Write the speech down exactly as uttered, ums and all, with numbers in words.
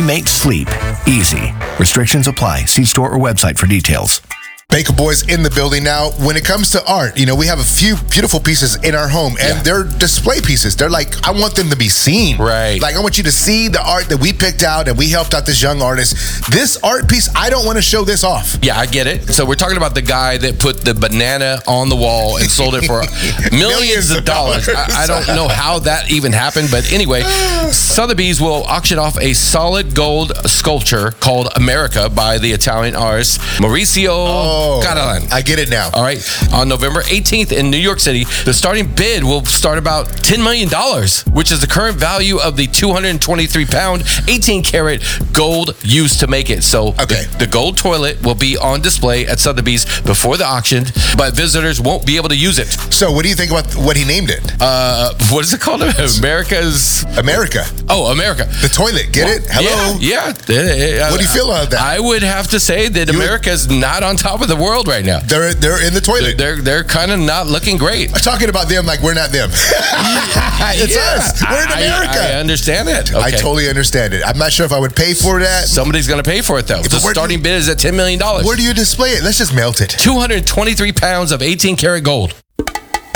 make sleep easy. Restrictions apply. See store or website for details. Baker Boys in the building. Now, when it comes to art, you know, we have a few beautiful pieces in our home, and Yeah. they're display pieces. They're like, I want them to be seen. Right. Like, I want you to see the art that we picked out, and we helped out this young artist. This art piece, I don't want to show this off. Yeah, I get it. So we're talking about the guy that put the banana on the wall and sold it for millions, Millions of of dollars. dollars. I, I don't know how that even happened, but anyway, Sotheby's will auction off a solid gold sculpture called America by the Italian artist Mauricio Oh, Catalan. I get it now. All right. On November eighteenth in New York City, the starting bid will start about ten million dollars, which is the current value of the two hundred twenty-three pound, eighteen karat gold used to make it. So Okay. the, the gold toilet will be on display at Sotheby's before the auction, but visitors won't be able to use it. So, what do you think about what he named it? Uh, what is it called? America's... America. Oh, America. The toilet. Get it? Hello. Yeah. yeah. What do you feel about that? I would have to say that You would- America's not on top of the world right now. They're they're in the toilet. They're they're kind of not looking great. I'm talking about them like we're not them. It's Yeah, us. We're in I- America. I, I understand that. I Okay. totally understand it. I'm not sure if I would pay for that. Somebody's going to pay for it, though. The where do starting you- bid is at ten million dollars. Where do you display it? Let's just melt it. two hundred twenty-three pounds of eighteen karat gold.